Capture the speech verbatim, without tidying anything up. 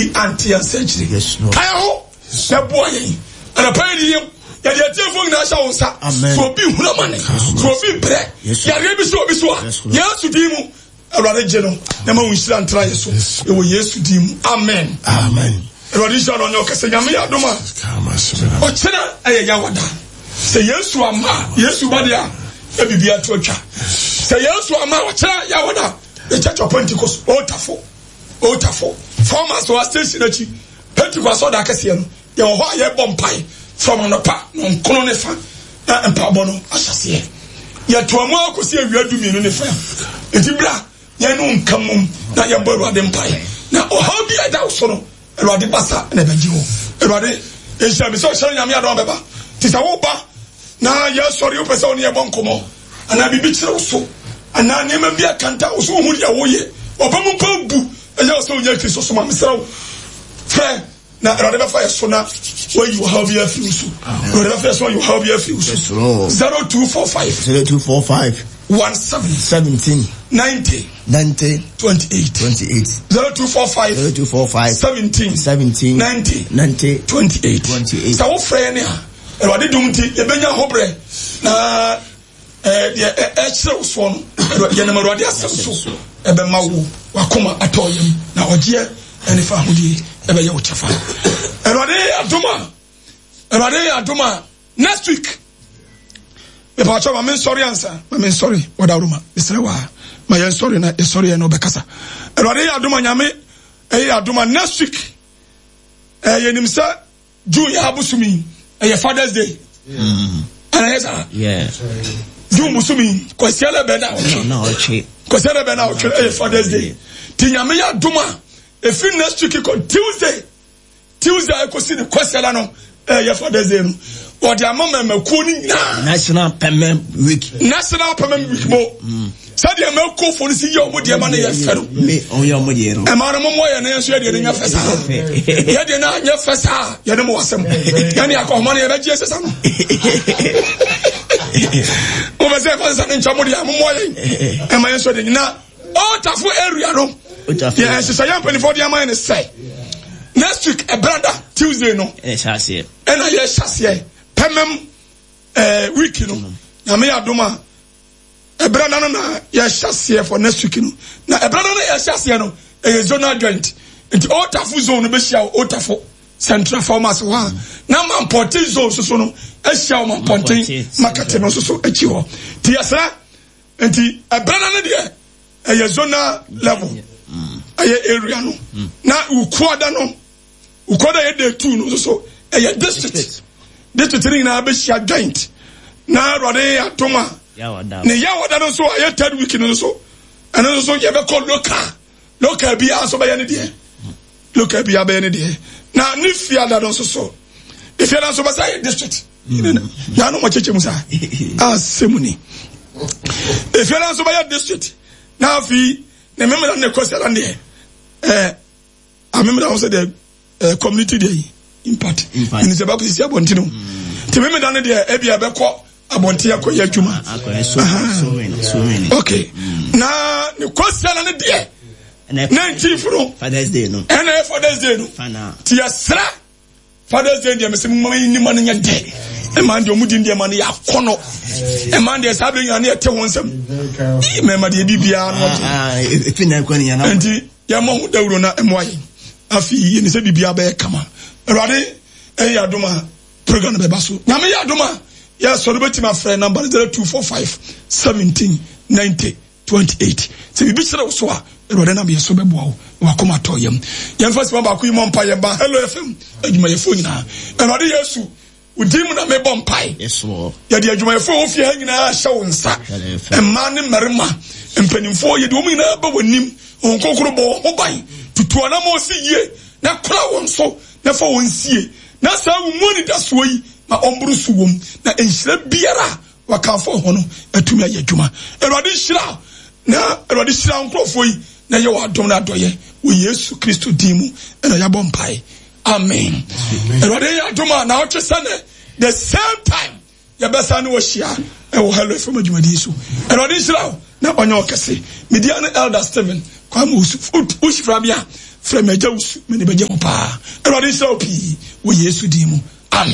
bibi anti and surgery. Yes, Lord. Kayo, se boy, and a pay ya de telefone na sha wonsa so bi huna mane so bi bre ya re bi so bi so yesu di mu awrade je no na ma wunshira ntra yeso e wo yesu di mu amen amen awrade sha no nyo kase nyame ya doma o chena eye ya wada se yesu ama yesu badia e bibia to twa se yesu ama o chena ya wada e church of Pentecost o tafo o tafo former so station achi Pentecost o da kase no ye wo ho aye bompai from no pa no nkono ne fa na empabo no asase ye to amu akosi awiadu mi no ne fa etibra ye no nkamum na ye bo Awurade mpai na o ha bi ada so no Awurade basa na beji ho Awurade e sha bi so sha nyame adon beba ti sa wo ba na ye sori o pese oni ye bon komo ana bibi kire so ana ne ma bi akanta o so hu ya wo ye obamu pa bu e ye so nya Kristo so ma misra fe na Awurade fa so na where you have your fuse. Whatever first one you have your fuse. Zero two four five. Zero two four five. One seven. Seventeen. Ninety. Ninety. Twenty eight. Twenty eight. Zero two four five. Zero two four five. Seventeen. Seventeen. Ninety. Ninety. Twenty eight. Twenty eight. So friend ya. Awurade dumti ebenya hobre na eh de e chire so no. Ye na Awurade asem ebe mawo wakoma atoyem na ogie eni fa hudi ebe ye uchafa. Erode aduma. Erode aduma. Next week. Me pa cho ma men sorry answer. Ma men sorry. Wada ruma. Misre wa. Ma yen sorry na e sorry no bekasa. Erode aduma nyame e aduma next week. Eh yenim sa June ya abusumi. E Father's Day. Mm. Ana yesa. Yeah. June musumi kwesiele be na o. No, o chi. Kwesiele be na o e Father's Day. Ti nyame ya aduma. E fi next week ko Tuesday. Tuesday I could see the question no eh for the day no or the amama maku ni na National Payment Week National Payment Week mo said the maku for see your modi ma na ye fero me on your modi no e ma no mo ye na so ye de nya fesa ye de na nya fesa ye de mo wasem ya ni akọ mo na ye be Jesus no o be say for say ncha modi am mo ye e ma ye so de na o tafu area no yeah so say am for the am na say next week a brother Tuesday no eh chase e na ye chase pemem eh week no na me adoma e brother no na ye chase for next week no na e brother no ye chase no e zonal joint nti otafu zone no be hia otafu central farmers wa na man porting zone so so no e hia man porting market no so so echi ho ti yasra nti e brother no de e ye zonal level aye area no na ukuoda no ukoda ye de two no so e ye district district ni na be shia joint na Awurade atoma ne ya wada no so aye third week no so and no so ye be call local local bi aso be ye ne de local bi abe ye ne de na ni fia da no so so if you na so be say district na no mo cheche musa asemuni if you na so be district na fi ne memra ne kwesela ne eh amemra ho say the Uh, community day impact in the back is abontino ti me me dan de e bia be ko abontia ko ya dwuma okay na ne question na de nineteenth no Father's Day no and Father's Day no ti asra Father's Day de me se mo ni ma no nya de e man de omudi de ma no ya kono e man de sabe nya na e te wonsam e me ma de bibia no ah e fina ko ni ya na anti ya mo dawro na e mo ayi afi ye ni se bibia be kama Awurade e ya doma program be baso nyame ya doma ya so beti ma friend number zero two four five seventeen ninety twenty-eight se bibi kire so a Awurade na be so be boa wa koma to yam yam fast ba ko yimo mpa yam ba hello fm adwuma ye fo nyina Awurade Yesu udim na me bom pai yes mo ya de adwuma ye fo ofie ha nyina a hye wo nsa emma ne merima empanimfo ye de wo nyina ba wanim onkokoro bo ho ban tutu ana mo si ye na kra won so na fa won sie na sa wo moni da so yi ma omburu su wom na enhira biara wa kan fo ho no atumi aye dwuma Awurade hira na Awurade hira nkrofo yi na ye wa dom na doye wo Yesu Kristo dimu na ya bom pai amen Awurade ya doma na o twesane the same time ya besa na wo hia e wo hello from adwumadi so Awurade hira na onye okese media na elder Stephen kwa mu usifra bia frɛ me agya wo su me ne bɛgya wo paa awurade nhyira wo pii wɔ yesu din mu